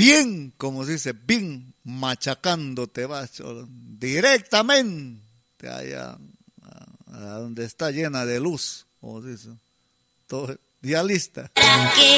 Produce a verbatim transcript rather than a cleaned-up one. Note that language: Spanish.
bien, como se dice, bien machacando te vas, cholo, directamente allá a, a donde está llena de luz, como se dice, todo ya lista.